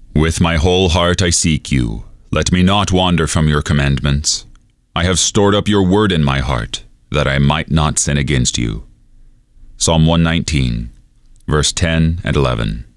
With my whole heart I seek you. Let me not wander from your commandments. I have stored up your word in my heart, that I might not sin against you. Psalm 119, verse 10 and 11.